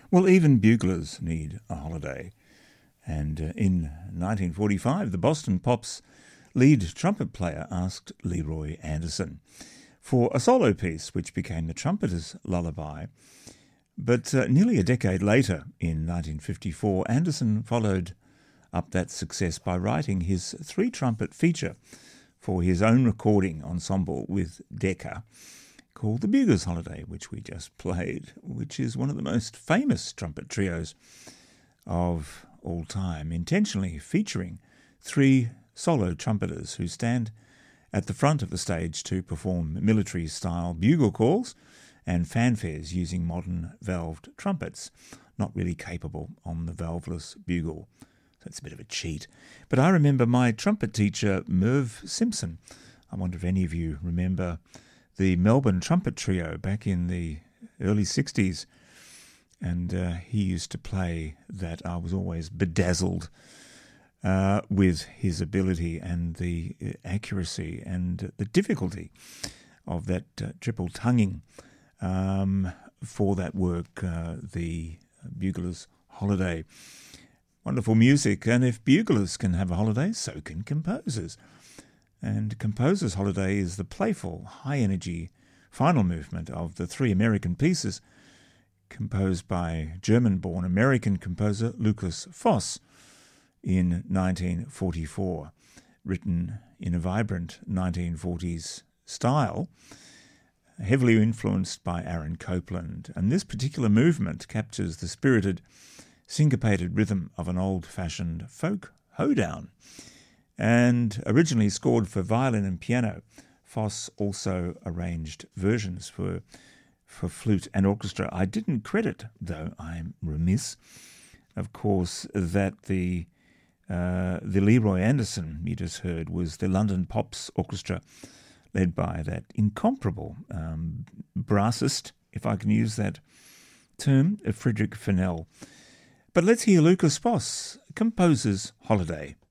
Well, even buglers need a holiday. And in 1945, the Boston Pops lead trumpet player asked Leroy Anderson for a solo piece, which became the Trumpeter's Lullaby. But nearly a decade later, in 1954, Anderson followed up that success by writing his three-trumpet feature for his own recording ensemble with Decca, called The Bugler's Holiday, which we just played, which is one of the most famous trumpet trios of all time, intentionally featuring three solo trumpeters who stand at the front of the stage to perform military-style bugle calls and fanfares using modern valved trumpets, not really capable on the valveless bugle. So it's a bit of a cheat. But I remember my trumpet teacher, Merv Simpson. I wonder if any of you remember the Melbourne Trumpet Trio back in the early 60s. And he used to play that. I was always bedazzled with his ability and the accuracy and the difficulty of that triple tonguing for that work, the Bugler's Holiday. Wonderful music, and if buglers can have a holiday, so can composers. And Composer's Holiday is the playful, high-energy final movement of the three American pieces composed by German-born American composer Lukas Foss in 1944, written in a vibrant 1940s style, heavily influenced by Aaron Copland. And this particular movement captures the spirited, syncopated rhythm of an old-fashioned folk hoedown. And originally scored for violin and piano, Foss also arranged versions for flute and orchestra. I didn't credit, though I'm remiss, of course, that the Leroy Anderson you just heard was the London Pops Orchestra, led by that incomparable brassist, if I can use that term, Frederick Fennell. But let's hear Lukas Foss, Composer's Holiday.